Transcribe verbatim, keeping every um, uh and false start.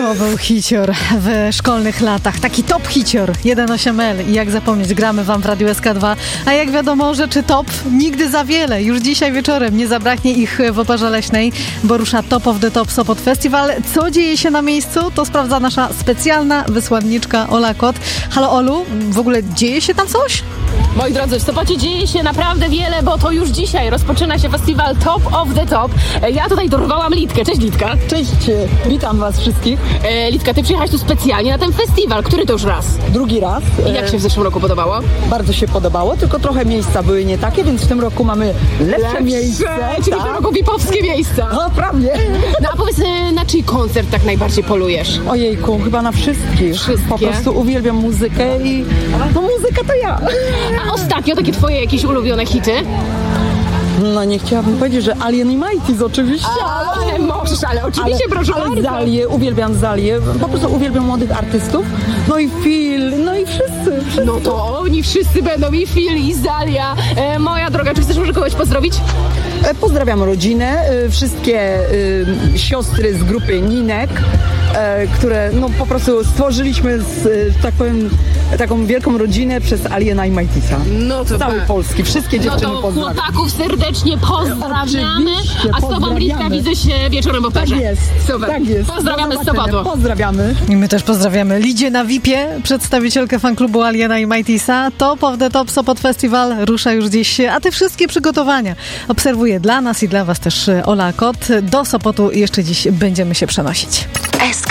To był hicior w szkolnych latach. Taki top hicior, jeden osiem L. I jak zapomnieć, gramy wam w Radiu S K dwa. A jak wiadomo, rzeczy top nigdy za wiele. Już dzisiaj wieczorem nie zabraknie ich w Oparze Leśnej, bo rusza Top of the Top Sopot Festival. Co dzieje się na miejscu? To sprawdza nasza specjalna wysłanniczka Ola Kot. Halo Olu, w ogóle dzieje się tam coś? Moi drodzy, w Sopocie dzieje się naprawdę wiele, bo to już dzisiaj rozpoczyna się festiwal Top of the Top. Ja tutaj dorwałam Litkę. Cześć Litka. Cześć, witam was wszystkich. E, Litka, ty przyjechałaś tu specjalnie na ten festiwal. Który to już raz? Drugi raz. I jak się w zeszłym roku podobało? Bardzo się podobało, tylko trochę miejsca były nie takie, więc w tym roku mamy lepsze, Lepsze, miejsce. czyli tak. w tym roku vipowskie miejsca. No, prawie. No a powiedz, na czyj koncert tak najbardziej polujesz? Ojejku, chyba na wszystkich. Wszystkie? Po prostu uwielbiam muzykę i no muzyka to ja. A ostatnio takie twoje jakieś ulubione hity? No nie chciałabym powiedzieć, że Alien i Mighty's oczywiście. Ale możesz, ale oczywiście, ale, proszę ale bardzo. Zalię, uwielbiam Zalię, po prostu uwielbiam młodych artystów. No i Phil, no i wszyscy, wszyscy. No to oni wszyscy będą, i Phil, i Zalia. E, moja droga, czy chcesz może kogoś pozdrowić? E, Pozdrawiam rodzinę, e, wszystkie e, siostry z grupy Ninek, e, które no po prostu stworzyliśmy, z, e, tak powiem, taką wielką rodzinę przez Aliena i Mighty'sa. No to z całej tak. Polski, wszystkie No dziewczyny to pozdrawiam. chłopaków serdecznie pozdrawiamy. Oczywiście, A z tobą, pozdrawiamy. Litka, widzę się wieczorem w Operze. Tak jest, Super. tak jest. Pozdrawiamy Do z zobaczenia. Sopotu. Pozdrawiamy. I my też pozdrawiamy Lidię na vipie, przedstawicielkę fanklubu Aliena i Mighty'sa. Top of the Top Sopot Festival rusza już dziś, a te wszystkie przygotowania obserwuję dla nas i dla was też Ola Kot. Do Sopotu jeszcze dziś będziemy się przenosić. S